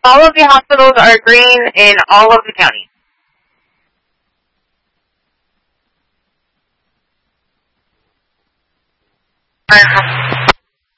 All of the hospitals are green in all of the counties.